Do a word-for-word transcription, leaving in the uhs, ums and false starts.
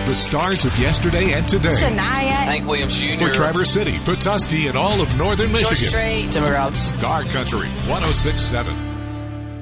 The stars of yesterday and today. Shania. Hank Williams Junior For Traverse City, Petoskey, and all of northern Michigan. Strait. Timber House. Star Country one oh six point seven.